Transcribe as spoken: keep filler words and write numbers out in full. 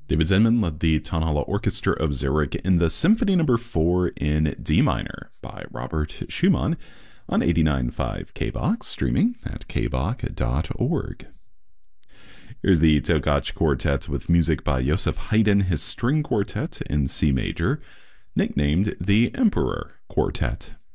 David Zinman led the Tonhalle Orchestra of Zurich in the Symphony Number four in D minor by Robert Schumann on eighty-nine point five K B O X, streaming at k b o k dot org. Here's the Tokac Quartet with music by Joseph Haydn, his string quartet in C major, nicknamed the Emperor Quartet.